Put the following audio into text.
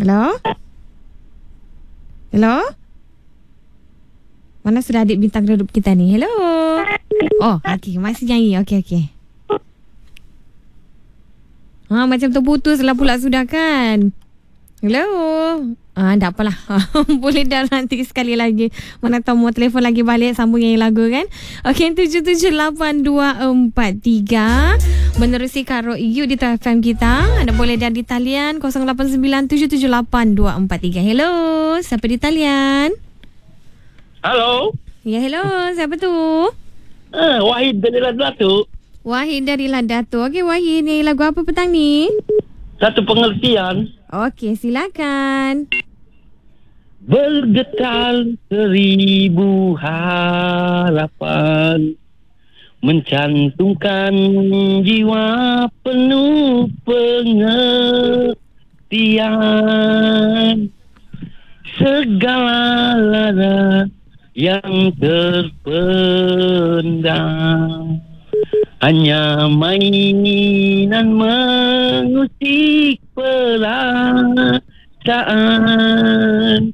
Hello? Hello? Mana sudah adik bintang redup kita ni? Hello? Oh, okey. Masih nyanyi. Okey. Macam terputus lah pula sudah kan? Hello? Tak apalah. Boleh dah nanti sekali lagi. Mana tahu mau telefon lagi balik sambung nyanyi lagu kan? Okey, 778243. Menerusi Karo EU di TFM kita. Anda boleh dah di talian 0897782433. Hello? Siapa di talian? Halo. Ya, hello. Siapa tu? Wahid dari Ladatu. Wahid dari Ladatu. Okey, Wahid, ni lagu apa petang ni? Satu pengertian. Okey, silakan. Bergetar 1000 harapan, mencantumkan jiwa penuh pengertian. Segala lara yang terpendam hanya mainan mengusik perasaan.